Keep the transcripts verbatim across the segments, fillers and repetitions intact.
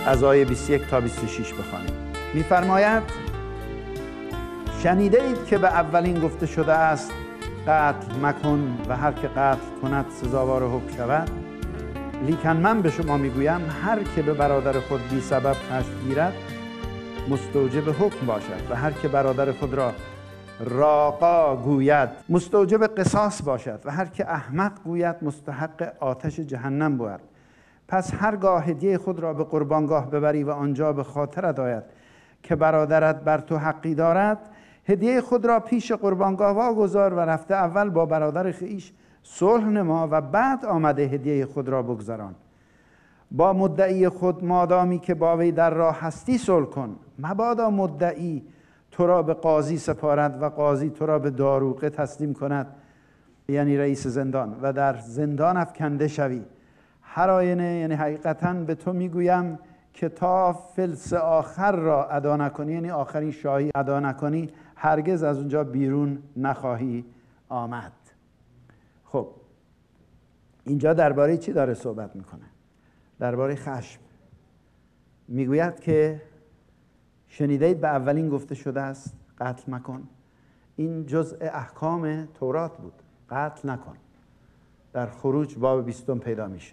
از آیه بیست و یک تا بیست و شش بخوانیم. می‌فرماید شنیده اید که به اولین گفته شده است قتل مکن و هر که قتل کند سزاوار حکم شود. لیکن من به شما میگویم هر که به برادر خود بی سبب خشم گیرد مستوجب حکم باشد و هر که برادر خود را راقا گوید مستوجب قصاص باشد و هر که احمق گوید مستحق آتش جهنم بود. پس هرگاه هدیه خود را به قربانگاه ببری و آنجا به خاطرت آید که برادرت بر تو حقی دارد، هدیه خود را پیش قربانگاه واگذار و رفته اول با برادر خویش صلح نما و بعد آمده هدیه خود را بگذران. با مدعی خود مادامی که با وی در راه هستی صلح کن، مبادا مدعی تو را به قاضی سپارد و قاضی تو را به داروغه تسلیم کند، یعنی رئیس زندان، و در زندان افکنده شوی. هر آینه، یعنی حقیقتاً به تو میگویم که تا فلس آخر را ادا نکنی، یعنی آخرین شاهی ادا نکنی، هرگز از اونجا بیرون نخواهی آمد. خب اینجا درباره چی داره صحبت میکنه؟ درباره خشم. میگوید که شنیدید به اولین گفته شده است قتل مکن. این جزء احکام تورات بود، قتل نکن. در خروج باب بیستم پیدا میشه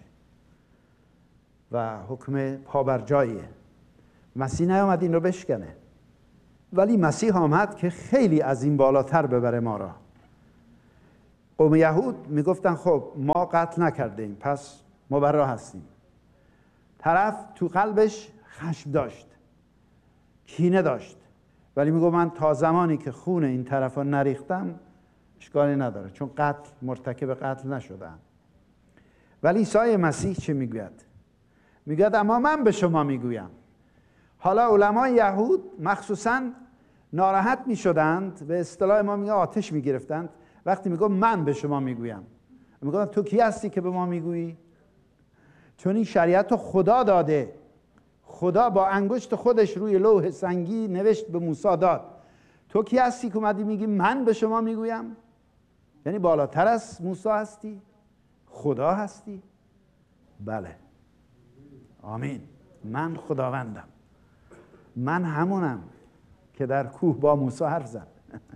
و حکم پابرجاییه. مسیح نیامد این رو بشکنه، ولی مسیح آمد که خیلی از این بالاتر ببره ما را. قوم یهود میگفتن خب ما قتل نکردیم پس مبرا هستیم. طرف تو قلبش خشم داشت، کینه داشت، ولی میگو من تا زمانی که خون این طرف رو نریختم اشکالی نداره، چون قتل مرتکب قتل نشدم. ولی عیسی مسیح چه میگوید؟ میگوید اما من به شما میگویم. حالا علمای یهود مخصوصاً ناراحت میشدند، به اصطلاح ما میگه آتش میگرفتند وقتی میگم من به شما میگویم. میگم تو کی هستی که به ما میگویی؟ چون این شریعت رو خدا داده. خدا با انگشت خودش روی لوح سنگی نوشت به موسی داد. تو کی هستی که اومدی میگی من به شما میگویم؟ یعنی بالاتر از موسی هستی؟ خدا هستی؟ بله، آمین. من خداوندم. من همونم که در کوه با موسی حرف زد.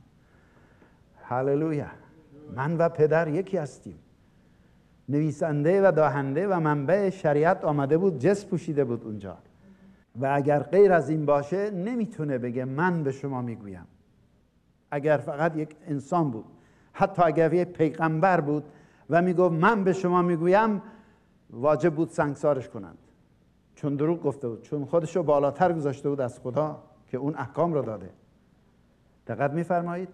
هللویا. من و پدر یکی هستیم. نویسنده و داهنده و منبع شریعت آمده بود، جس پوشیده بود اونجا، و اگر غیر از این باشه نمیتونه بگه من به شما میگویم. اگر فقط یک انسان بود، حتی اگر یک پیغمبر بود و میگفت من به شما میگویم، واجب بود سنگسارش کنند، چون دروغ گفته بود، چون خودشو بالاتر گذاشته بود از خدا که اون احکام رو داده. دقت میفرمایید؟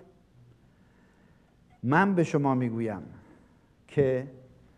من به شما میگویم که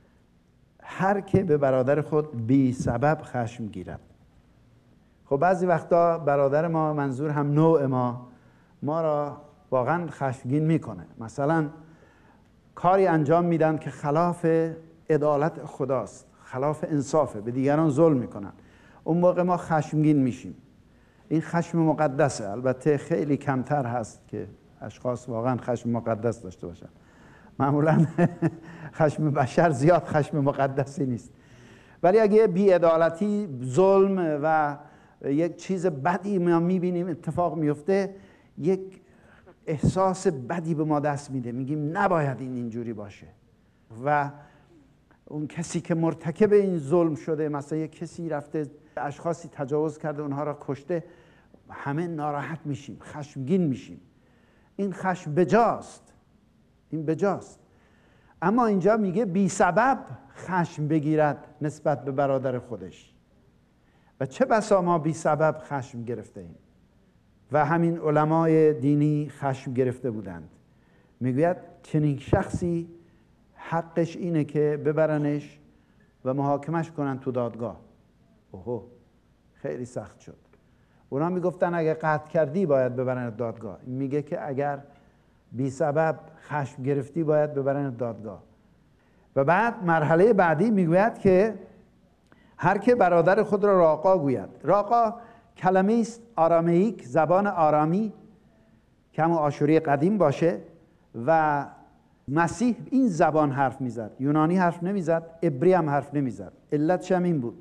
هر که به برادر خود بی سبب خشم گیرد. خب بعضی وقتا برادر ما، منظور هم نوع ما، ما را واقعا خشمگین میکنه. مثلا کاری انجام میدن که خلاف عدالت خداست، خلاف انصافه، به دیگران ظلم میکنن. اون موقع ما خشمگین میشیم. این خشم مقدسه. البته خیلی کمتر هست که اشخاص واقعا خشم مقدس داشته باشن. معمولا خشم بشر زیاد خشم مقدسی نیست. ولی اگه بی‌عدالتی، ظلم و یک چیز بدی ما میبینیم اتفاق میفته، یک احساس بدی به ما دست میده، میگیم نباید این اینجوری باشه. و اون کسی که مرتکب این ظلم شده، مثلا یک کسی رفته اشخاصی تجاوز کرده، اونها را کشته، همه ناراحت میشیم، خشمگین میشیم. این خشم بجاست، این بجاست. اما اینجا میگه بی سبب خشم بگیرد نسبت به برادر خودش. و چه بسا ما بی سبب خشم گرفته ایم و همین علمای دینی خشم گرفته بودند. میگوید چنین شخصی حقش اینه که ببرنش و محاکمش کنن تو دادگاه. اوه، خیلی سخت شد. اونا میگفتن اگه قتل کردی باید ببرن دادگاه. این میگه که اگر بی سبب خشم گرفتی باید ببرن دادگاه. و بعد مرحله بعدی میگوید که هر که برادر خود را راقا گوید. راقا کلمه است آرامیک، زبان آرامی که همون آشوری قدیم باشه، و مسیح این زبان حرف میزد، یونانی حرف نمیزد، عبری هم حرف نمیزد. علتش هم این بود،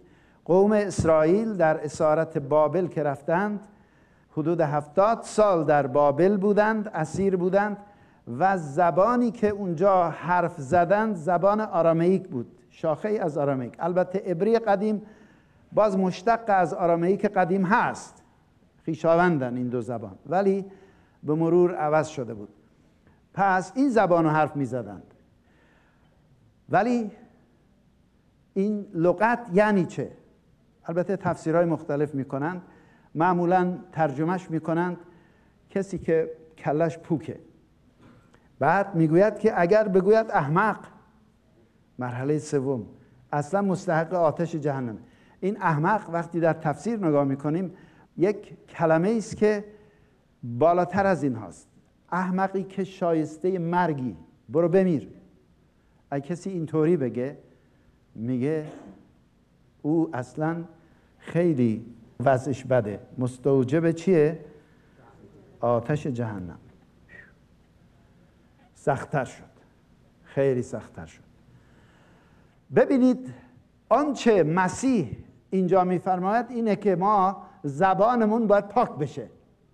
قوم اسرائیل در اسارت بابل که رفتند حدود هفتاد سال در بابل بودند، اسیر بودند و زبانی که اونجا حرف زدند زبان آرامیک بود، شاخه از آرامیک. البته عبری قدیم باز مشتق از آرامیک قدیم هست، خویشاوندن این دو زبان، ولی به مرور عوض شده بود. پس این زبان رو حرف می زدند. ولی این لغت یعنی چه؟ البته تفسیرهای مختلف می کنند. معمولا ترجمهش می کنند کسی که کلش پوکه. بعد میگوید که اگر بگوید احمق، مرحله سوم، اصلا مستحق آتش جهنم. این احمق وقتی در تفسیر نگاه میکنیم یک کلمه است که بالاتر از این هاست. احمقی که شایسته مرگی، برو بمیر. اگه کسی اینطوری بگه، میگه او اصلا خیلی وضعش بده، مستوجب چیه؟ آتش جهنم. سخت‌تر شد، خیلی سخت‌تر شد. ببینید آنچه مسیح اینجا میفرماید اینه که ما زبانمون باید پاک بشه،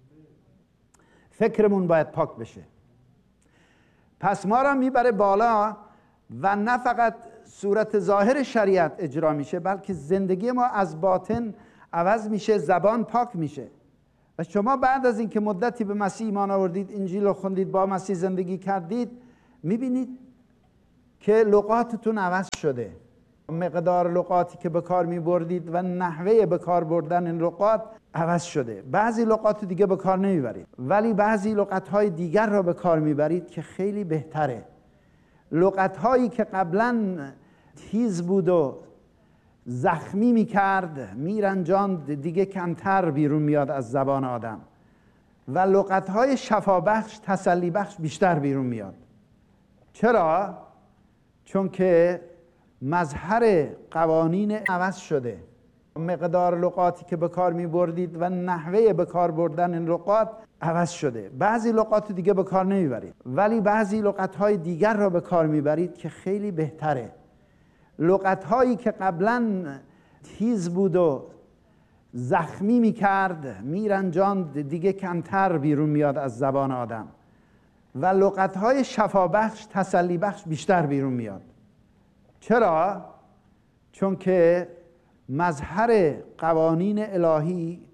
فکرمون باید پاک بشه. پس ما را میبره بالا و نه فقط صورت ظاهر شریعت اجرا میشه، بلکه زندگی ما از باطن عوض میشه، زبان پاک میشه. و شما بعد از اینکه مدتی به مسیح ایمان آوردید، انجیل رو خوندید، با مسیح زندگی کردید، میبینید که لغاتتون عوض شده. مقدار لغاتی که به کار میبردید و نحوه به کار بردن این لغات عوض شده. بعضی لغات دیگه به کار نمیبرید، ولی بعضی لغت‌های دیگر را به کار میبرید که خیلی بهتره. لغت‌هایی که قبلاً تیز بود و زخمی میکرد، میرنجاند، دیگه کمتر بیرون میاد از زبان آدم و لغت‌های شفابخش، تسلی بخش بیشتر بیرون میاد. چرا؟ چون که مظهر قوانین عوض شده. مقدار لغاتی که به کار میبردید و نحوه به کار بردن این لغات عوض شده. بعضی لغات دیگه به کار نمیبرید، ولی بعضی لغت‌های دیگر را به کار میبرید که خیلی بهتره. لغت‌هایی که قبلاً تیز بود و زخمی میکرد، میرنجاند، دیگه کمتر بیرون میاد از زبان آدم و لغت‌های شفابخش، تسلی بخش بیشتر بیرون میاد. چرا؟ چون که مظهر قوانین الهی